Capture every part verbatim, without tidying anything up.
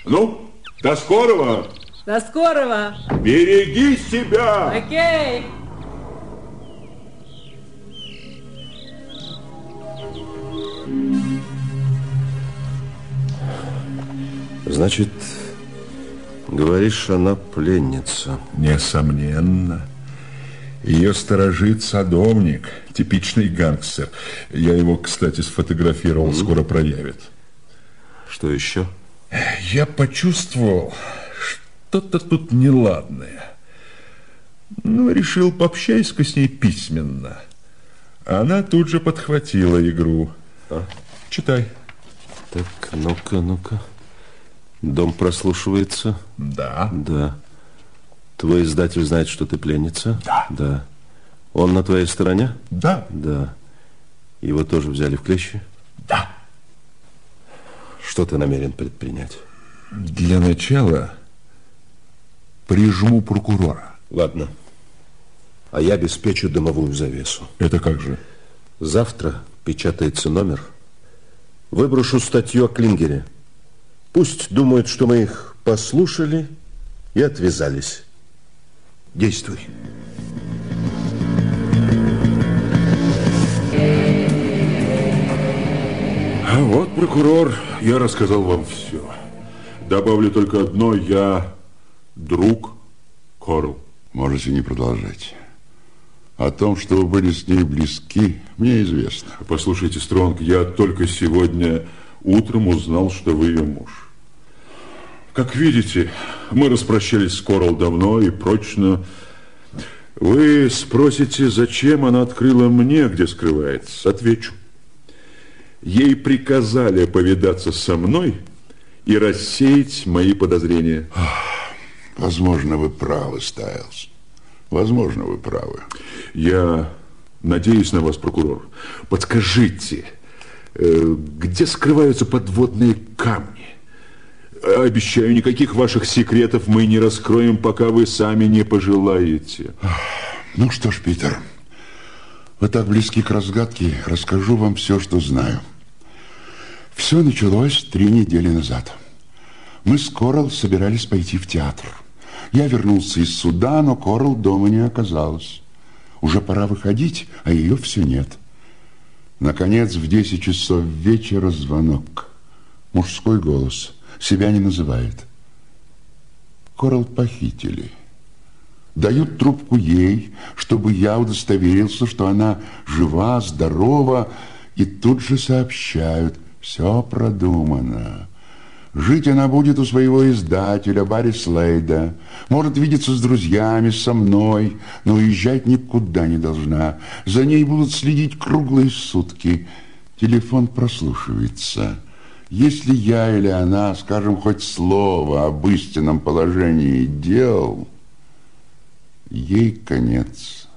Ну, до скорого. До скорого. Береги себя. Окей. Значит, говоришь, она пленница? Несомненно. Ее сторожит садовник, типичный гангстер. Я его, кстати, сфотографировал, mm-hmm. скоро проявит. Что еще? Я почувствовал что-то тут неладное. Ну, решил, пообщайся-ка с ней письменно. Она тут же подхватила игру. А? Читай. Так, ну-ка, ну-ка. Дом прослушивается? Да. Да. Твой издатель знает, что ты пленница? Да. Да. Он на твоей стороне? Да. Да. Его тоже взяли в клещи? Да. Что ты намерен предпринять? Для начала прижму прокурора. Ладно. А я обеспечу дымовую завесу. Это как же? Завтра печатается номер. Выброшу статью о Клингере. Пусть думают, что мы их послушали и отвязались. Действуй. А вот, прокурор, я рассказал вам все. Добавлю только одно. Я друг Корл. Можете не продолжать. О том, что вы были с ней близки, мне известно. Послушайте, Стронг, я только сегодня утром узнал, что вы ее муж. Как видите, мы распрощались с Корл давно и прочно. Вы спросите, зачем она открыла мне, где скрывается? Отвечу. Ей приказали повидаться со мной и рассеять мои подозрения. Возможно, вы правы, Стайлз. Возможно, вы правы. Я надеюсь на вас, прокурор. Подскажите, где скрываются подводные камни? Обещаю, никаких ваших секретов мы не раскроем, пока вы сами не пожелаете. Ну что ж, Питер, вы так близки к разгадке, расскажу вам все, что знаю. Все началось три недели назад. Мы с Корл собирались пойти в театр. Я вернулся из суда, но Корл дома не оказалось. Уже пора выходить, а ее все нет. Наконец, в десять часов вечера звонок. Мужской голос. Себя не называет. Корл похитили. Дают трубку ей, чтобы я удостоверился, что она жива, здорова, и тут же сообщают: все продумано. Жить она будет у своего издателя, Барри Слейда. Может видеться с друзьями, со мной, но уезжать никуда не должна. За ней будут следить круглые сутки. Телефон прослушивается. Если я или она скажем хоть слово об истинном положении дел, ей конец.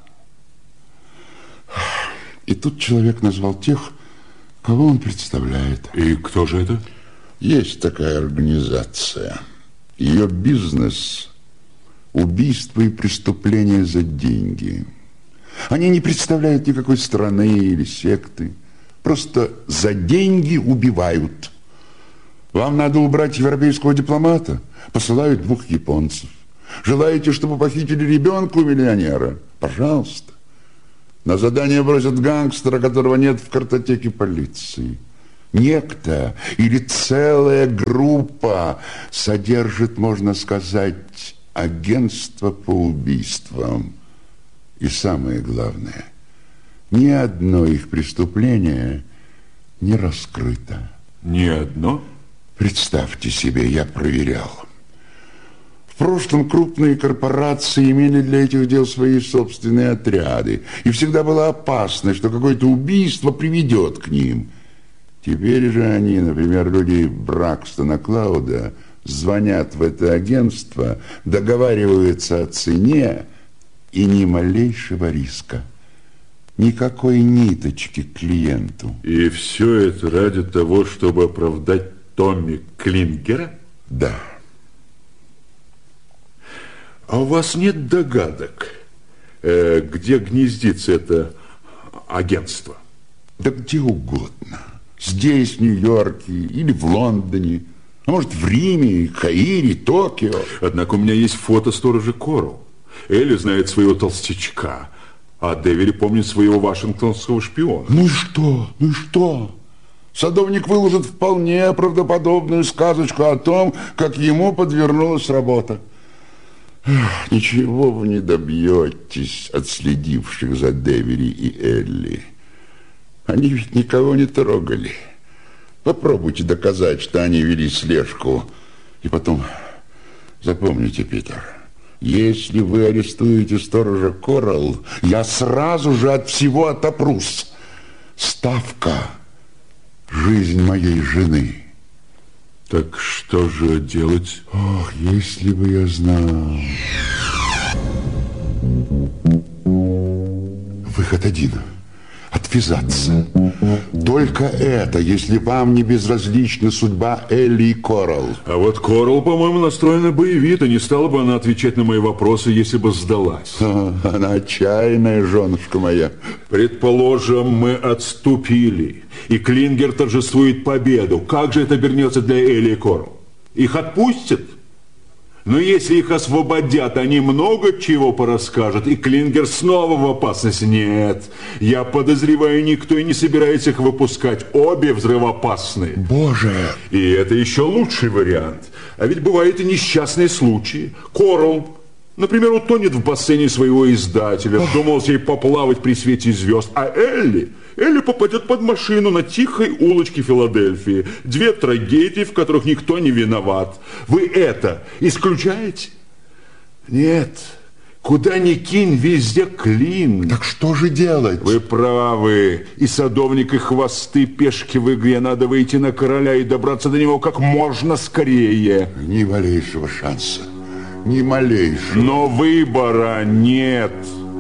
И тут человек назвал тех, кого он представляет. И кто же это? Есть такая организация. Ее бизнес – убийство и преступления за деньги. Они не представляют никакой страны или секты. Просто за деньги убивают. Вам надо убрать европейского дипломата? Посылают двух японцев. Желаете, чтобы похитили ребенка у миллионера? Пожалуйста. На задание бросят гангстера, которого нет в картотеке полиции. Некто или целая группа содержит, можно сказать, агентство по убийствам. И самое главное, ни одно их преступление не раскрыто. Ни одно? Представьте себе, я проверял. В прошлом крупные корпорации имели для этих дел свои собственные отряды. И всегда было опасно, что какое-то убийство приведет к ним. Теперь же они, например, люди Бракстона Клауда, звонят в это агентство, договариваются о цене и ни малейшего риска. Никакой ниточки к клиенту. И все это ради того, чтобы оправдать Томми Клингера? Да. А у вас нет догадок, э, где гнездится это агентство? Да где угодно. Здесь, в Нью-Йорке или в Лондоне. А может, в Риме, Каире, Токио. Однако у меня есть фото сторожа Коралл. Элли знает своего толстячка, а Дэвери помнит своего вашингтонского шпиона. Ну и что? Ну и что? Садовник выложит вполне правдоподобную сказочку о том, как ему подвернулась работа. Эх, ничего вы не добьетесь от следивших за Дэвери и Элли. Они ведь никого не трогали. Попробуйте доказать, что они вели слежку. И потом, запомните, Питер, если вы арестуете сторожа Коралл, я сразу же от всего отопрусь. Ставка – жизнь моей жены. Так что же делать? Ох, если бы я знал. Выход один. Отвязаться. Только это, если вам не безразлична судьба Элли и Коралл. А вот Коралл, по-моему, настроена боевито. Не стала бы она отвечать на мои вопросы, если бы сдалась. А, она отчаянная, женушка моя. Предположим, мы отступили, и Клингер торжествует победу. Как же это обернется для Элли и Коралл? Их отпустят? Но если их освободят, они много чего порасскажут, и Клингер снова в опасности. Нет, я подозреваю, никто и не собирается их выпускать. Обе взрывоопасные. Боже! И это еще лучший вариант. А ведь бывают и несчастные случаи. Коралл, например, утонет в бассейне своего издателя, вздумался ей поплавать при свете звезд. А Элли... Элли попадет под машину на тихой улочке Филадельфии. Две трагедии, в которых никто не виноват. Вы это исключаете? Нет. Куда ни кинь, везде клин. Так что же делать? Вы правы. И садовник, и хвосты, пешки в игре. Надо выйти на короля и добраться до него как можно скорее. Ни малейшего шанса. Ни малейшего. Но выбора нет.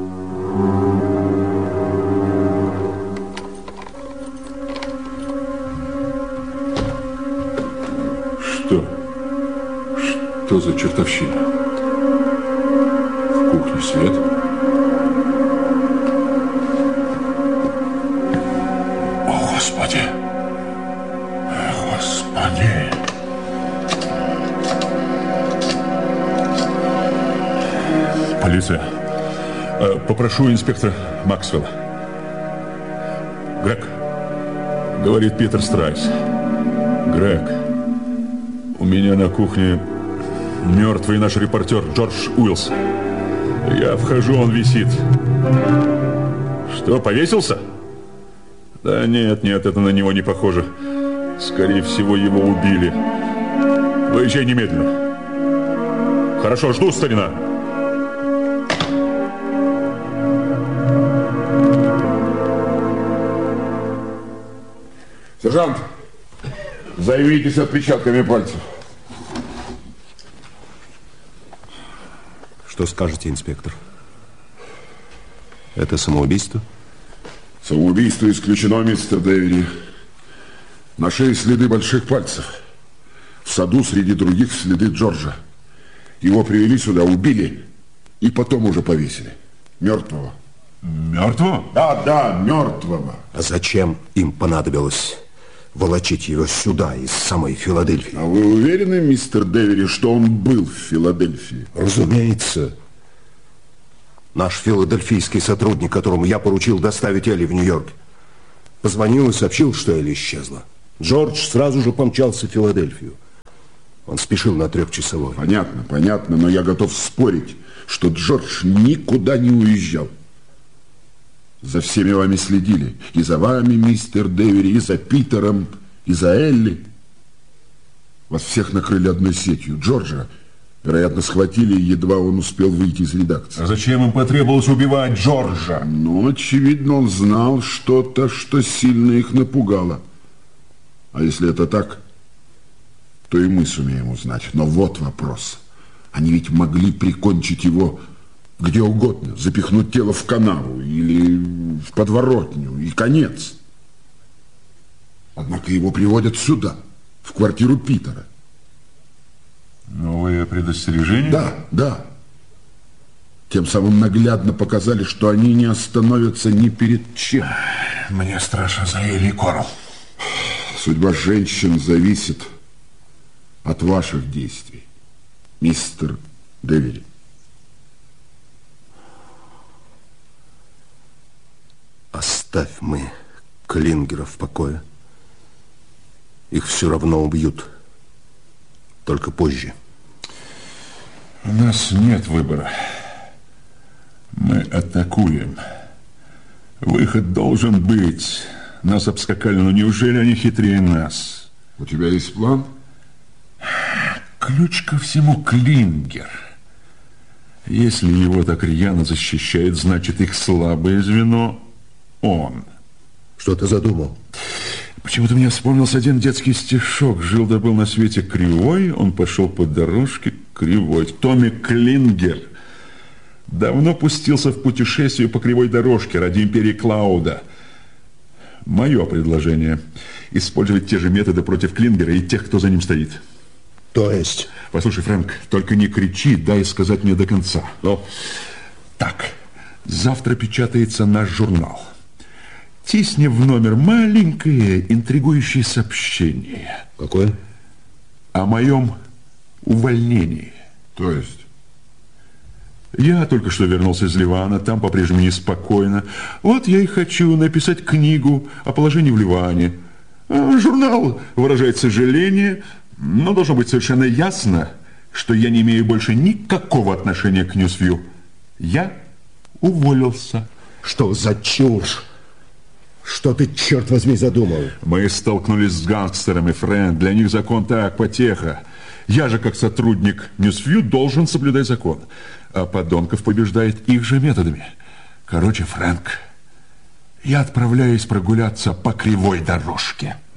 Что? Что за чертовщина? В кухне свет. О, Господи! Господи! Полиция. Попрошу инспектора Максвелла. Грег, говорит Питер Страйс. Грег, у меня на кухне мертвый наш репортер Джордж Уиллс. Я вхожу, он висит. Что, повесился? Да нет, нет, это на него не похоже. Скорее всего, его убили. Выезжай немедленно. Хорошо, жду, старина. Сержант, займитесь отпечатками пальцев. Что скажете, инспектор? Это самоубийство? Самоубийство исключено, мистер Дэвери. На шее следы больших пальцев. В саду среди других следы Джорджа. Его привели сюда, убили и потом уже повесили. Мертвого. Мертвого? Да, да, мертвого. А зачем им понадобилось волочить его сюда, из самой Филадельфии? А вы уверены, мистер Дэвери, что он был в Филадельфии? Разумеется. Наш филадельфийский сотрудник, которому я поручил доставить Элли в Нью-Йорк, позвонил и сообщил, что Элли исчезла. Джордж сразу же помчался в Филадельфию. Он спешил на трехчасовой. Понятно, понятно, но я готов спорить, что Джордж никуда не уезжал. За всеми вами следили. И за вами, мистер Дэвери, и за Питером, и за Элли. Вас всех накрыли одной сетью. Джорджа, вероятно, схватили, едва он успел выйти из редакции. А зачем им потребовалось убивать Джорджа? Ну, очевидно, он знал что-то, что сильно их напугало. А если это так, то и мы сумеем узнать. Но вот вопрос. Они ведь могли прикончить его где угодно, запихнуть тело в канаву или в подворотню, и конец. Однако его приводят сюда, в квартиру Питера. Новое предостережение? Да, да. Тем самым наглядно показали, что они не остановятся ни перед чем. Мне страшно за Элли и Коралл. Судьба женщин зависит от ваших действий, мистер Девери. Оставь мы Клингера в покое. Их все равно убьют. Только позже. У нас нет выбора. Мы атакуем. Выход должен быть. Нас обскакали, но неужели они хитрее нас? У тебя есть план? Ключ ко всему Клингер. Если его так рьяно защищает, значит, их слабое звено он. Что ты задумал? Почему-то мне вспомнился один детский стишок. Жил да был на свете кривой, он пошел по дорожке кривой. Томми Клингер давно пустился в путешествие по кривой дорожке ради империи Клауда. Мое предложение – использовать те же методы против Клингера и тех, кто за ним стоит. То есть? Послушай, Фрэнк, только не кричи, дай сказать мне до конца. Ну? Так, завтра печатается наш журнал. Тисни в номер маленькое интригующее сообщение. Какое? О моем увольнении. То есть? Я только что вернулся из Ливана, там по-прежнему неспокойно. Вот я и хочу написать книгу о положении в Ливане. Журнал выражает сожаление, но должно быть совершенно ясно, что я не имею больше никакого отношения к Ньюсвью. Я уволился. Что за чушь? Что ты, черт возьми, задумал? Мы столкнулись с гангстерами, Фрэнк. Для них закон так, потеха. Я же, как сотрудник Ньюсвью, должен соблюдать закон. А подонков побеждает их же методами. Короче, Фрэнк, я отправляюсь прогуляться по кривой дорожке.